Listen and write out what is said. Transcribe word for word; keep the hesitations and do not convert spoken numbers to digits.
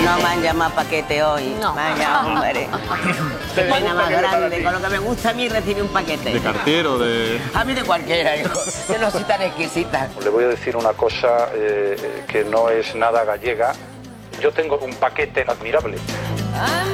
No me han llamado paquete hoy. No. Vaya, hombre. Qué pena más grande. Con lo que me gusta a mí recibir un paquete. De cartero, de... A mí de cualquiera, hijo. Yo no soy tan exquisita. Le voy a decir una cosa eh, que no es nada gallega. Yo tengo un paquete admirable.